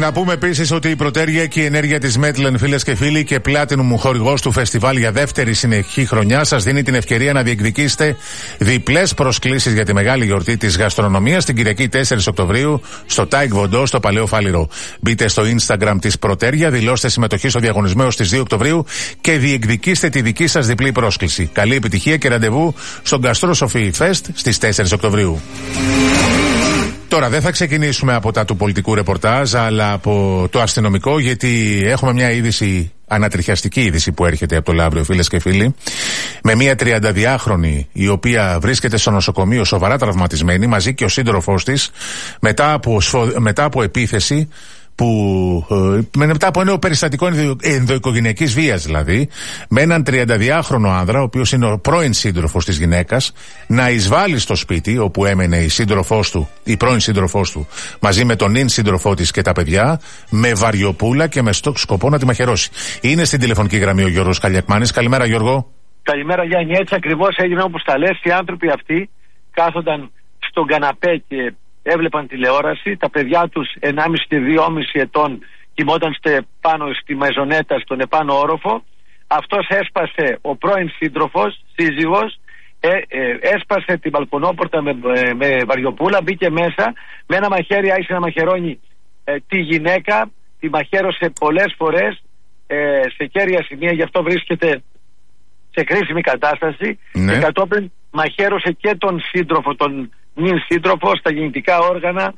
Να πούμε επίσης ότι η Πρωτέρια και η ενέργεια της Μέτλεν, φίλες και φίλοι, και Platinum, χορηγός του φεστιβάλ για δεύτερη συνεχή χρονιά, σας δίνει την ευκαιρία να διεκδικήσετε διπλές προσκλήσεις για τη μεγάλη γιορτή της γαστρονομίας την Κυριακή 4 Οκτωβρίου στο Τάικ Βοντό, στο Παλαιό Φάληρο. Μπείτε στο Instagram της Πρωτέρια, δηλώστε συμμετοχή στο διαγωνισμό έως τις 2 Οκτωβρίου και διεκδικήστε τη δική σας διπλή πρόσκληση. Καλή επιτυχία και ραντεβού στο Gastro Sophie Fest στις 4 Οκτωβρίου. Τώρα δεν θα ξεκινήσουμε από τα του πολιτικού ρεπορτάζ, αλλά από το αστυνομικό, γιατί έχουμε μια είδηση, ανατριχιαστική είδηση που έρχεται από το Λαύριο, φίλες και φίλοι, με μια 32χρονη η οποία βρίσκεται στο νοσοκομείο σοβαρά τραυματισμένη, μαζί και ο σύντροφός της, μετά από επίθεση μετά από ένα περιστατικό ενδοοικογενειακής βίας, δηλαδή, με έναν 32χρονο άνδρα, ο οποίος είναι ο πρώην σύντροφος της γυναίκας, να εισβάλλει στο σπίτι όπου έμενε η πρώην σύντροφός του, μαζί με τον νυν σύντροφό της και τα παιδιά, με βαριοπούλα και με σκοπό να τη μαχαιρώσει. Είναι στην τηλεφωνική γραμμή ο Γιώργος Καλιακμάνης. Καλημέρα, Γιώργο. Καλημέρα, Γιάννη. Έτσι ακριβώς έγινε όπως τα λες. Οι άνθρωποι αυτοί κάθονταν στον καναπέ και έβλεπαν τηλεόραση. Τα παιδιά τους 1,5 και 2,5 ετών κοιμόταν πάνω στη μεζονέτα, στον επάνω όροφο. Αυτός έσπασε, ο πρώην σύντροφος, σύζυγος, έσπασε την μπαλκονόπορτα με βαριοπούλα, μπήκε μέσα, με ένα μαχαίρι άρχισε να μαχαιρώνει τη γυναίκα, τη μαχαίρωσε πολλές φορές σε κέρια σημεία, γι' αυτό βρίσκεται σε κρίσιμη κατάσταση. Ναι. Και κατόπιν μαχαίρωσε και τον σύντροφο, τον νυν σύντροφο, στα γεννητικά όργανα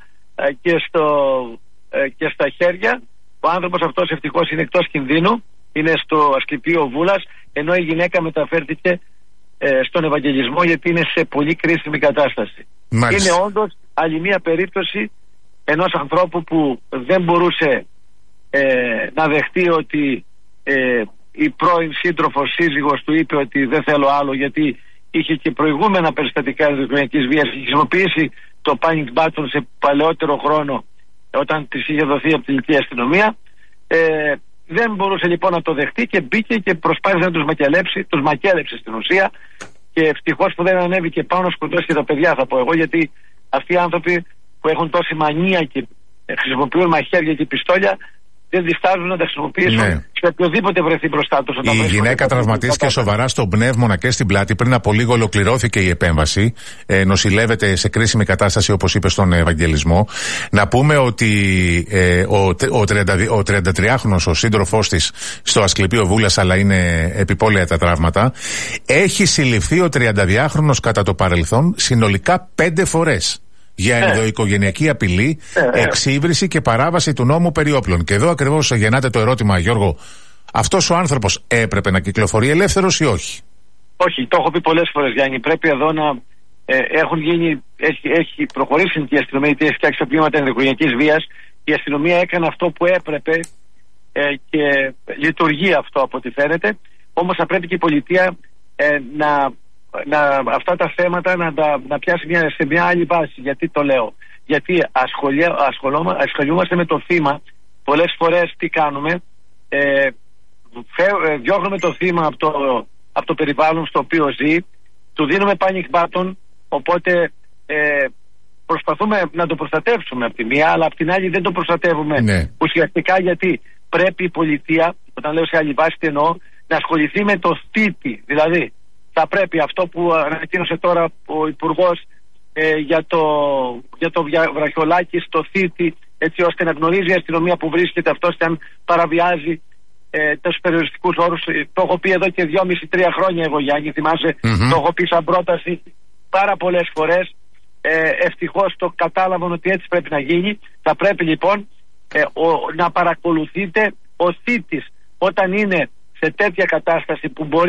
και στα χέρια. Ο άνθρωπος αυτός ευτυχώς είναι εκτός κινδύνου, είναι στο Ασκληπείο Βούλας, ενώ η γυναίκα μεταφέρθηκε στον Ευαγγελισμό, γιατί είναι σε πολύ κρίσιμη κατάσταση. Μάλιστα. Είναι όντως άλλη μια περίπτωση ενός ανθρώπου που δεν μπορούσε να δεχτεί ότι η πρώην σύντροφος, σύζυγος του, είπε ότι δεν θέλω άλλο, γιατί είχε και προηγούμενα περιστατικά ενδοοικογενειακής βίας. Είχε χρησιμοποιήσει το panic button σε παλαιότερο χρόνο, όταν της είχε δοθεί από την ελληνική αστυνομία. Δεν μπορούσε λοιπόν να το δεχτεί και μπήκε και προσπάθησε να τους μακέλεψε στην ουσία. Και ευτυχώς που δεν ανέβηκε πάνω να σκοτώσει και τα παιδιά, θα πω εγώ, γιατί αυτοί οι άνθρωποι που έχουν τόση μανία και χρησιμοποιούν μαχαίρια και πιστόλια δεν διστάζουν να τα χρησιμοποιήσουν, ναι, σε οποιοδήποτε βρεθεί μπροστά τους. Η γυναίκα τραυματίστηκε σοβαρά στον πνεύμονα και στην πλάτη. Πριν από λίγο ολοκληρώθηκε η επέμβαση. Νοσηλεύεται σε κρίσιμη κατάσταση, όπως είπε, στον Ευαγγελισμό. Να πούμε ότι ο 33χρονος, ο σύντροφός της, στο Ασκληπείο Βούλας, αλλά είναι επιπόλαια τα τραύματα. Έχει συλληφθεί ο 32χρονος κατά το παρελθόν συνολικά 5 φορές. Για ενδοοικογενειακή απειλή, εξύβριση και παράβαση του νόμου περί όπλων. Και εδώ ακριβώς γεννάται το ερώτημα, Γιώργο, αυτός ο άνθρωπος έπρεπε να κυκλοφορεί ελεύθερος ή όχι? Όχι, το έχω πει πολλές φορές, Γιάννη. Πρέπει εδώ να έχει προχωρήσει η αστυνομία, γιατί έχει φτιάξει τα πλήματα ενδοοικογενειακής βίας. Η αστυνομία έκανε αυτό που έπρεπε και λειτουργεί αυτό από ό,τι φαίνεται. Όμως θα πρέπει και η πολιτεία αυτά τα θέματα να πιάσει σε μια άλλη βάση. Γιατί το λέω? Γιατί ασχολούμαστε με το θύμα. Πολλές φορές τι κάνουμε? Διώχνουμε το θύμα από το περιβάλλον στο οποίο ζει, του δίνουμε panic button, οπότε προσπαθούμε να το προστατεύσουμε από τη μία, αλλά από την άλλη δεν το προστατεύουμε, ναι, ουσιαστικά, γιατί πρέπει η πολιτεία, όταν λέω σε άλλη βάση τι εννοώ, να ασχοληθεί με το θήτη. Δηλαδή θα πρέπει αυτό που ανακοίνωσε τώρα ο Υπουργός για το βραχιολάκι στο θήτη, έτσι ώστε να γνωρίζει η αστυνομία που βρίσκεται αυτός και αν παραβιάζει τους περιοριστικούς όρους. Το έχω πει εδώ και 2,5-3 χρόνια εγώ, Γιάννη, θυμάσαι, το έχω πει σαν πρόταση πάρα πολλές φορές. Ευτυχώς το κατάλαβαν ότι έτσι πρέπει να γίνει. Θα πρέπει λοιπόν να παρακολουθείτε ο θήτης όταν είναι σε τέτοια κατάσταση που μπορεί